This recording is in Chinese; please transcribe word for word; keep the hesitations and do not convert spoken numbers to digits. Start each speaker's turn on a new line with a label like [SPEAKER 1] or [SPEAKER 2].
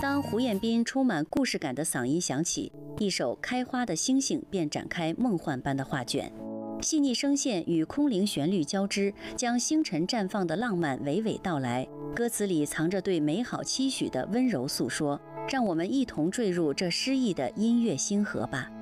[SPEAKER 1] 当胡彦斌充满故事感的嗓音响起，一首《开花的星星》便展开梦幻般的画卷。细腻声线与空灵旋律交织，将星辰绽放的浪漫娓娓道来。歌词里藏着对美好期许的温柔诉说，让我们一同坠入这诗意的音乐星河吧。